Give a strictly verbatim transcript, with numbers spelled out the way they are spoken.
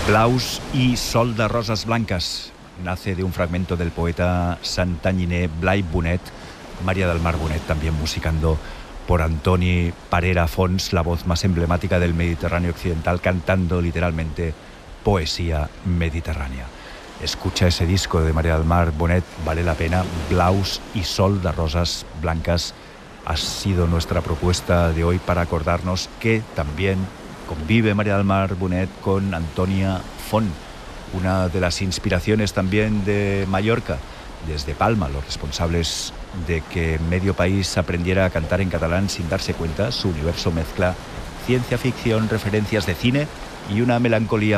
Blaus y Sol de Rosas Blancas nace de un fragmento del poeta santanyiner Blai Bonet, María del Mar Bonet, también musicando por Antoni Parera Fons, la voz más emblemática del Mediterráneo occidental, cantando literalmente poesía mediterránea. Escucha ese disco de María del Mar Bonet, vale la pena. Blaus y Sol de Rosas Blancas ha sido nuestra propuesta de hoy para acordarnos que también convive María del Mar Bonet con Antonia Font, una de las inspiraciones también de Mallorca, desde Palma, los responsables de que medio país aprendiera a cantar en catalán sin darse cuenta. Su universo mezcla ciencia ficción, referencias de cine y una melancolía